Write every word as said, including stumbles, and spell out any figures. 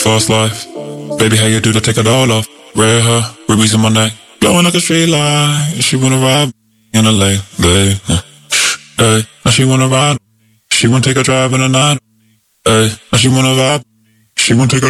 fast life. Baby, how you do that? Take it all off. Red hair, rubies in my neck, blowing like a straight line. She wanna ride in a lane, lay. Hey, now she wanna ride. She wanna take a drive in the night. Hey, now she wanna vibe. She wanna take a